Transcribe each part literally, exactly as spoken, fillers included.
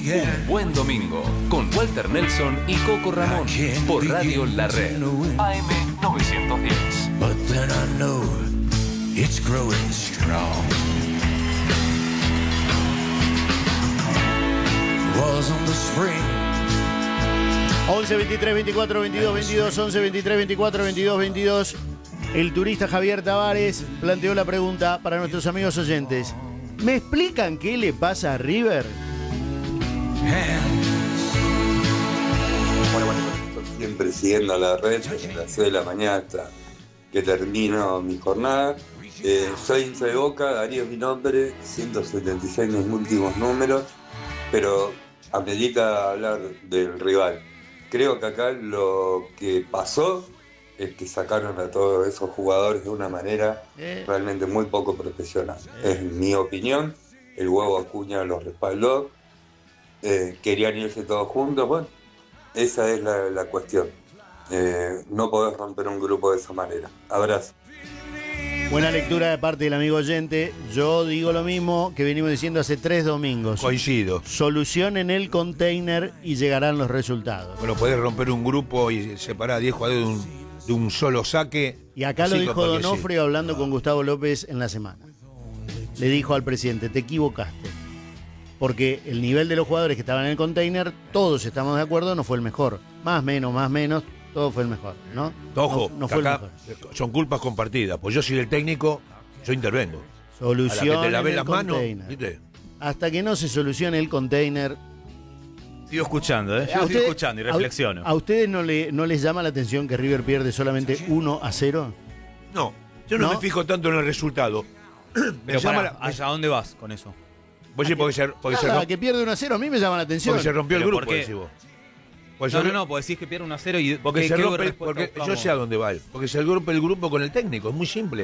Un buen domingo con Walter Nelson y Coco Ramón por Radio La Red A M novecientos diez. But then I know it's growing strong. Wasn't the spring. once, veintitrés, veinticuatro, veintidós, veintidós, once, veintitrés, veinticuatro, veintidós, veintidós. El turista Javier Tavares planteó la pregunta para nuestros amigos oyentes. ¿Me explican qué le pasa a River? Bueno, bueno, siempre siguiendo a la red desde las seis de la mañana hasta que termino mi jornada. Eh, soy hincha de Boca, Darío es mi nombre, ciento setenta y seis mis últimos números, pero amerita hablar del rival. Creo que acá lo que pasó es que sacaron a todos esos jugadores de una manera eh. realmente muy poco profesional. Eh. Es mi opinión, el huevo Acuña los respaldó, eh, querían irse todos juntos, bueno, esa es la, la cuestión. Eh, no podés romper un grupo de esa manera. Abrazo. Buena lectura de parte del amigo oyente. Yo digo lo mismo que venimos diciendo hace tres domingos. Coincido. Solucionen el container y llegarán los resultados. Bueno, podés romper un grupo y separar a diez jugadores de un, de un solo saque. Y acá lo dijo Donofrio hablando con Gustavo López en la semana. Le dijo al presidente, te equivocaste. Porque el nivel de los jugadores que estaban en el container, todos estamos de acuerdo, no fue el mejor. Más, menos, más, menos, todo fue el mejor, ¿no? Ojo, no, no fue acá el mejor. Son culpas compartidas. Pues yo soy el técnico, yo intervengo. Solución. A la que te lavé las manos, ¿viste? Hasta que no se solucione el container. Sigo escuchando, ¿eh? Yo estoy escuchando y reflexiono. ¿A, a ustedes no, le, no les llama la atención que River pierde solamente uno a cero? No, yo no, ¿No? me fijo tanto en el resultado. Me Pero para, la... ¿Hacia dónde vas con eso? Pues sí, porque se, porque Nada, se romp... que pierde uno a cero, a mí me llama la atención. Porque se rompió el grupo, decís vos. Pues no, no, no, porque decís que pierde uno a cero y... Porque se rompe, porque yo sé a dónde va él. Porque se rompe el grupo con el técnico, es muy simple.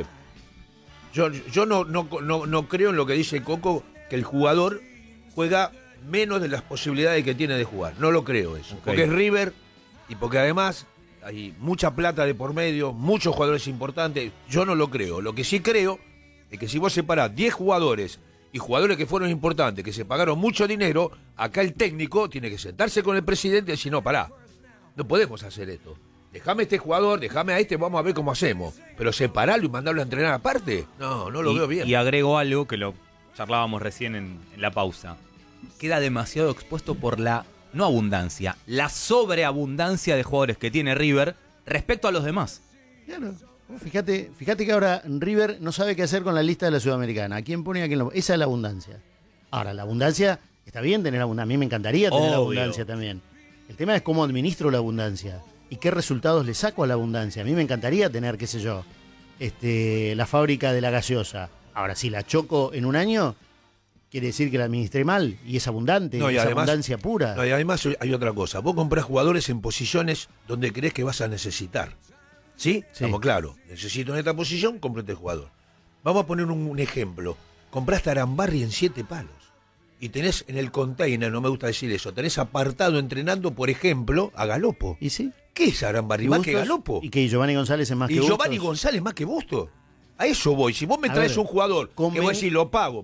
Yo, yo no, no, no, no creo en lo que dice Coco, que el jugador juega menos de las posibilidades que tiene de jugar. No lo creo eso. Okay. Porque es River y porque además hay mucha plata de por medio, muchos jugadores importantes. Yo no lo creo. Lo que sí creo es que si vos separás diez jugadores y jugadores que fueron importantes, que se pagaron mucho dinero, acá el técnico tiene que sentarse con el presidente y decir, no, pará, no podemos hacer esto. Déjame a este jugador, déjame a este, vamos a ver cómo hacemos. Pero separarlo y mandarlo a entrenar aparte, no, no lo y, veo bien. Y agrego algo que lo charlábamos recién en, en la pausa. Queda demasiado expuesto por la, no abundancia, la sobreabundancia de jugadores que tiene River respecto a los demás. Claro. Fíjate, fíjate que ahora River no sabe qué hacer con la lista de la Sudamericana. ¿A quién pone y a quién lo pone? Esa es la abundancia. Ahora, la abundancia, está bien tener abundancia. A mí me encantaría tener Obvio. abundancia también. El tema es cómo administro la abundancia y qué resultados le saco a la abundancia. A mí me encantaría tener, qué sé yo, este, la fábrica de la gaseosa. Ahora, si la choco en un año, quiere decir que la administré mal y es abundante, no, y es además, abundancia pura. No, y además hay otra cosa. Vos comprás jugadores en posiciones donde crees que vas a necesitar. ¿Sí? Sí. Estamos claros. Necesito en esta posición, compro este jugador. Vamos a poner un, un ejemplo. Compraste a Arambarri en siete palos. Y tenés en el container, no me gusta decir eso, tenés apartado entrenando, por ejemplo, a Galopo. ¿Y sí? ¿Qué es Arambarri? ¿Más que Galopo? Y que Giovanni González es más y que Giovanni Bustos. González más que Bustos. A eso voy. Si vos me A traes ver, un jugador conven... que vos decís lo pago,